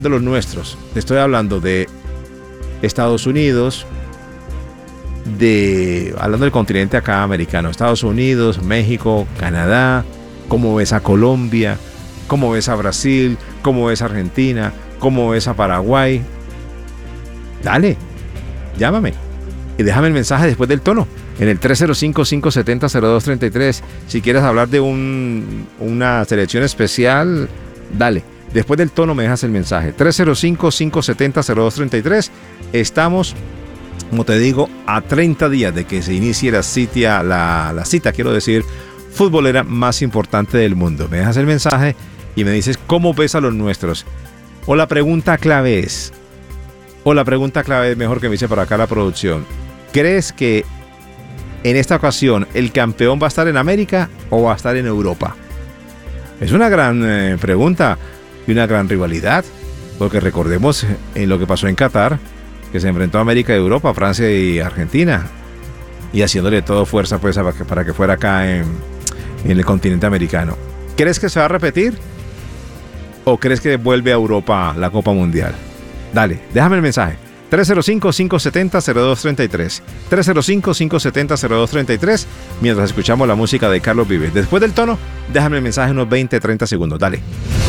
de los nuestros. Te estoy hablando de Estados Unidos, hablando del continente acá americano, Estados Unidos, México, Canadá. ¿Cómo ves a Colombia? ¿Cómo ves a Brasil? ¿Cómo ves a Argentina? ¿Cómo ves a Paraguay? Dale, llámame y déjame el mensaje después del tono en el 305-570-0233. Si quieres hablar de una selección especial, dale. Después del tono me dejas el mensaje. 305-570-0233. Estamos, como te digo, a 30 días de que se inicie la cita, quiero decir, futbolera más importante del mundo. Me dejas el mensaje y me dices cómo ves a los nuestros. O la pregunta clave es, mejor que me dice por acá la producción. ¿Crees que en esta ocasión el campeón va a estar en América o va a estar en Europa? Es una gran pregunta y una gran rivalidad, porque recordemos en lo que pasó en Qatar, que se enfrentó a América y Europa, Francia y Argentina, y haciéndole todo fuerza pues para que fuera acá en el continente americano. ¿Crees que se va a repetir o crees que vuelve a Europa la Copa Mundial? Dale, déjame el mensaje. 305-570-0233. 305-570-0233. Mientras escuchamos la música de Carlos Vives. Después del tono, déjame el mensaje unos 20-30 segundos. Dale.